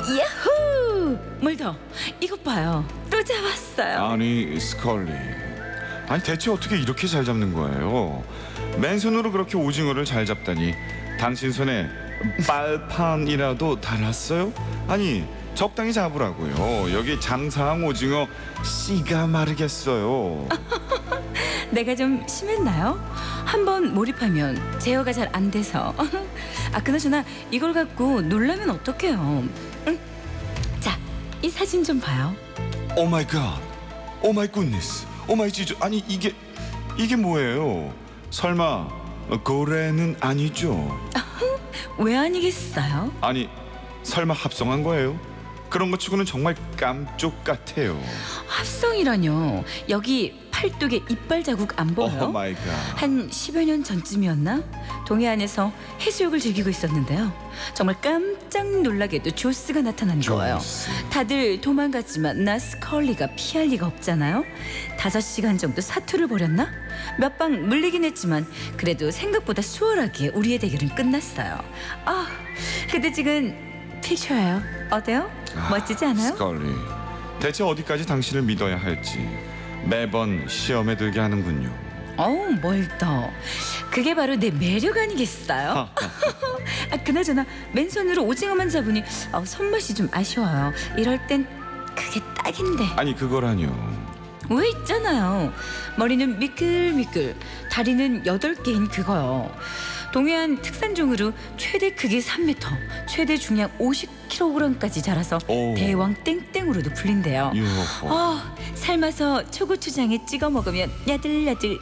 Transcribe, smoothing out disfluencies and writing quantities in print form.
야호! 뭘 더? 이것 봐요. 또 잡았어요. 아니 스컬리, 아니 대체 어떻게 이렇게 잘 잡는 거예요? 맨손으로 그렇게 오징어를 잘 잡다니. 당신 손에 빨판이라도 달았어요? 아니 적당히 잡으라고요. 여기 장사한 오징어 씨가 마르겠어요. 내가 좀 심했나요? 한번 몰입하면 제어가 잘 안 돼서. 아, 그나저나 이걸 갖고 놀라면 어떡해요? 응? 자, 이 사진 좀 봐요. 오 마이 갓, 오 마이 굿니스, 오 마이 지주. 아니 이게 뭐예요? 설마 고래는 아니죠? 왜 아니겠어요? 아니 설마 합성한 거예요? 그런 거 치고는 정말 깜쪽 같아요. 합성이라뇨. 여기 팔뚝에 이빨 자국 안 보여요? 오 마이 갓. 한 10여 년 전쯤이었나? 동해안에서 해수욕을 즐기고 있었는데요. 정말 깜짝 놀라게도 조스가 나타난 거예요. 조스. 다들 도망갔지만 나 스컬리가 피할 리가 없잖아요. 5시간 정도 사투를 벌였나? 몇 방 물리긴 했지만 그래도 생각보다 수월하게 우리의 대결은 끝났어요. 아, 그때 찍은 픽처예요. 어때요? 멋지지 않아요? 스컬리, 대체 어디까지 당신을 믿어야 할지 매번 시험에 들게 하는군요. 어우, 뭘 더. 그게 바로 내 매력 아니겠어요? 아, 그나저나 맨손으로 오징어만 잡으니 손맛이 좀 아쉬워요. 이럴 땐 그게 딱인데. 아니 그거라뇨. 왜 있잖아요. 머리는 미끌미끌, 다리는 8개인 그거요. 동해안 특산종으로 최대 크기 3m, 최대 중량 50kg까지 자라서 오. 대왕 땡땡으로도 불린대요. 유호. 삶아서 초고추장에 찍어 먹으면 야들야들